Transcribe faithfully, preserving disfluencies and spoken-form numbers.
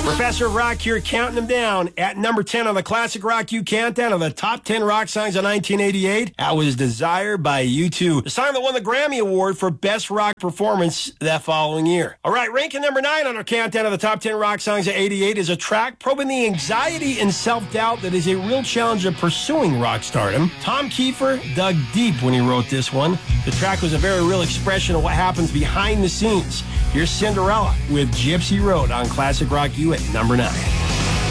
Professor of Rock here, counting them down. At number ten on the Classic Rock U Countdown of the top ten rock songs of nineteen eighty-eight, that was Desire by U two. The song that won the Grammy Award for Best Rock Performance that following year. All right, ranking number nine on our countdown of the top ten rock songs of eighty-eight is a track probing the anxiety and self-doubt that is a real challenge of pursuing rock stardom. Tom Kiefer dug deep when he wrote this one. The track was a very real expression of what happens behind the scenes. Here's Cinderella with Gypsy Road on Classic Rock U at number nine.